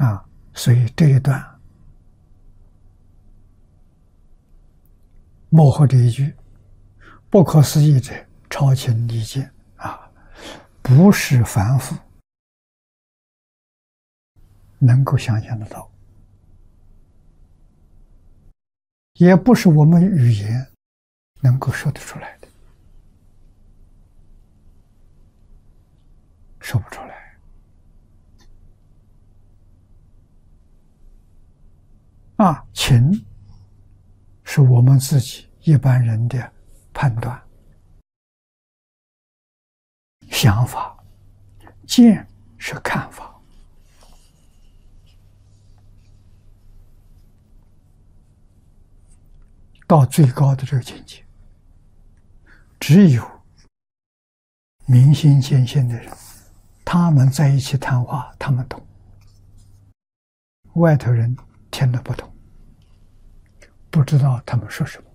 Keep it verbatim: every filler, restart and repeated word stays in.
啊，所以这一段幕后这一句“不可思议者，超情理见”啊，不是凡夫能够想象得到，也不是我们语言能够说得出来的，说不出来。啊，情是我们自己一般人的判断、想法；见是看法。到最高的这个境界，只有明心见性的人，他们在一起谈话，他们懂，外头人听得不懂，不知道他们说什么。